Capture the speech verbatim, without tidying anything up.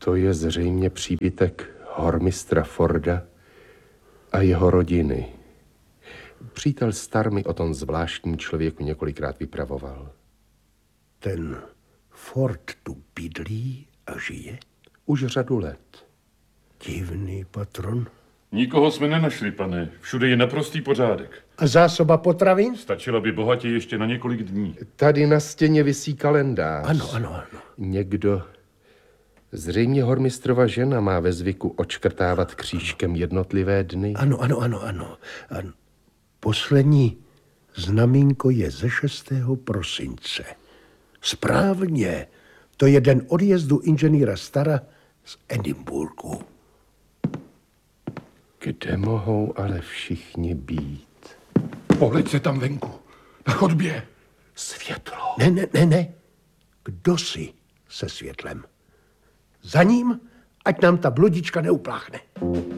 To je zřejmě příbytek hormistra Forda a jeho rodiny. Přítel Star mi o tom zvláštním člověku několikrát vypravoval. Ten Ford tu bydlí a žije? Už řadu let. Divný patron. Nikoho jsme nenašli, pane. Všude je naprostý pořádek. A zásoba potravin? Stačila by bohatě ještě na několik dní. Tady na stěně visí kalendář. Ano, ano, ano. Někdo, zřejmě hormistrova žena, má ve zvyku očkrtávat křížkem jednotlivé dny. Ano, ano, ano, ano. ano. Poslední znamínko je ze šestého prosince. Správně. To je den odjezdu inženýra Stara z Edinburghu. Kde mohou ale všichni být? Pohleď se tam venku, na chodbě. Světlo. Ne, ne, ne, ne. Kdo si se světlem? Za ním, ať nám ta bludička neupláchne.